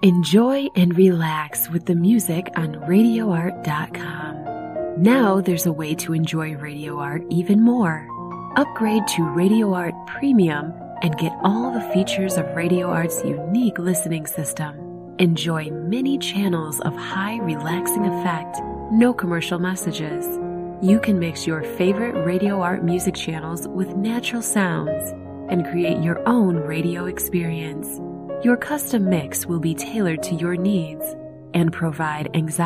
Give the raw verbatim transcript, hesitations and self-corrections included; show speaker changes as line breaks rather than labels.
Enjoy and relax with the music on radio art dot com. Now there's a way to enjoy Radio Art even more. Upgrade to Radio Art Premium and get all the features of Radio Art's unique listening system. Enjoy many channels of high relaxing effect, no commercial messages. You can mix your favorite Radio Art music channels with natural sounds and create your own radio experience. Your custom mix will be tailored to your needs and provide anxiety